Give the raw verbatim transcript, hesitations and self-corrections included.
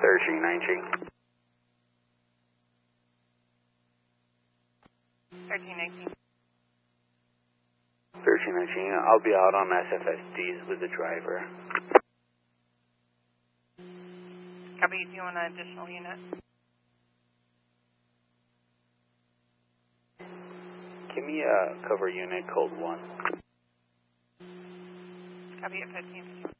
thirteen nineteen. thirteen nineteen. thirteen nineteen, I'll be out on S F S Ds with the driver. Copy, do you want an additional unit? Give me a cover unit code one. Copy at fifteen.